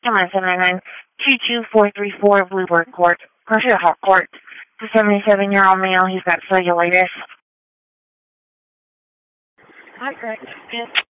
Come on, 799-22434 Bluebird Court. Pursuit Hawk Court. The 77-year-old male, he's got cellulitis. Hi, Greg. Yes.